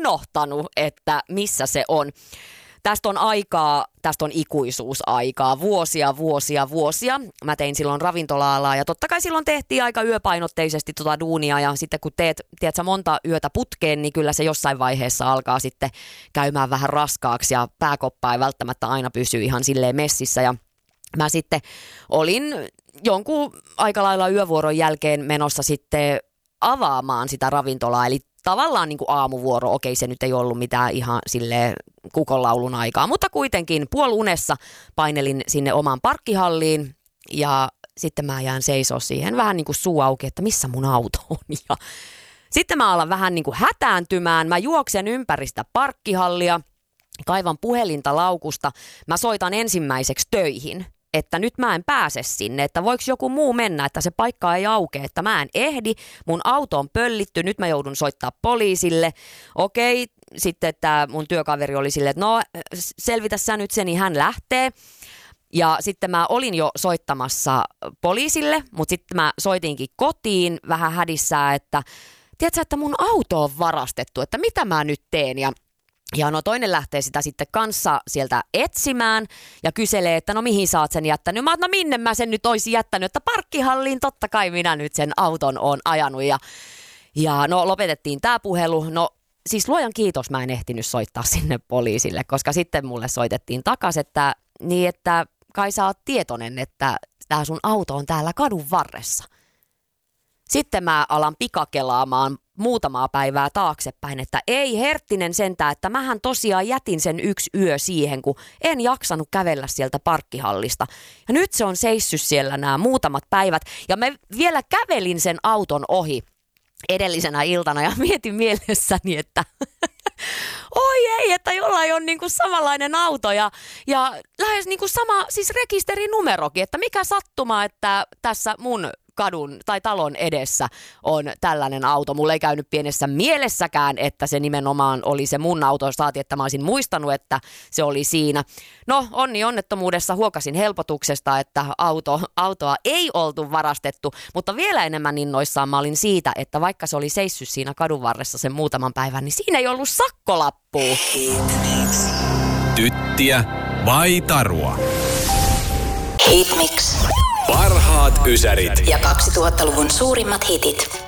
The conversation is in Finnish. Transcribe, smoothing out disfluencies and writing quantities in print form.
unohtanut, että missä se on. Tästä on ikuisuusaikaa, vuosia. Mä tein silloin ravintola-alaa ja totta kai silloin tehtiin aika yöpainotteisesti duunia ja sitten kun teet sä monta yötä putkeen, niin kyllä se jossain vaiheessa alkaa sitten käymään vähän raskaaksi ja pääkoppa ei välttämättä aina pysy ihan silleen messissä ja mä sitten olin jonkun aika lailla yövuoron jälkeen menossa sitten avaamaan sitä ravintolaa, eli tavallaan niin kuin aamuvuoro, okei se nyt ei ollut mitään ihan silleen kukonlaulun aikaa, mutta kuitenkin puolunessa painelin sinne omaan parkkihalliin ja sitten mä jään seisoo siihen vähän niin kuin suu auki, että missä mun auto on ja sitten mä alan vähän niin kuin hätääntymään, mä juoksen ympäri sitä parkkihallia, kaivan puhelinta laukusta, mä soitan ensimmäiseksi töihin. Että nyt mä en pääse sinne, että voiko joku muu mennä, että se paikka ei aukea, että mä en ehdi, mun auto on pöllitty, nyt mä joudun soittaa poliisille. Okei, sitten että mun työkaveri oli silleen, että no selvitä sä nyt se, niin hän lähtee. Ja sitten mä olin jo soittamassa poliisille, mutta sitten mä soitinkin kotiin vähän hädissään, että tiedätkö, että mun auto on varastettu, että mitä mä nyt teen ja no toinen lähtee sitä sitten kanssa sieltä etsimään ja kyselee, että no mihin sä oot sen jättänyt. Mä oon, no minne mä sen nyt oisin jättänyt, että parkkihalliin totta kai minä nyt sen auton oon ajanut. Ja no lopetettiin tää puhelu. No siis luojan kiitos mä en ehtinyt soittaa sinne poliisille, koska sitten mulle soitettiin takas, että kai sä oot tietoinen, että tää sun auto on täällä kadun varressa. Sitten mä alan pikakelaamaan muutamaa päivää taaksepäin, että ei herttinen sentään, että mähän tosiaan jätin sen yksi yö siihen, kun en jaksanut kävellä sieltä parkkihallista. Ja nyt se on seissyt siellä nämä muutamat päivät ja mä vielä kävelin sen auton ohi edellisenä iltana ja mietin mielessäni, että oi ei, että jollain on niinku samanlainen auto ja lähes niinku sama siis rekisterinumerokin, että mikä sattuma, että tässä mun kadun tai talon edessä on tällainen auto. Mulla ei käynyt pienessä mielessäkään, että se nimenomaan oli se mun auto. Saati, että mä olisin muistanut, että se oli siinä. No, onnettomuudessa huokasin helpotuksesta, että autoa ei oltu varastettu, mutta vielä enemmän innoissaan mä olin siitä, että vaikka se oli seissyt siinä kadun varressa sen muutaman päivän, niin siinä ei ollut sakkolappua. Tyttiä vai tarua? Hitmix. Parhaat ysärit ja 2000-luvun suurimmat hitit.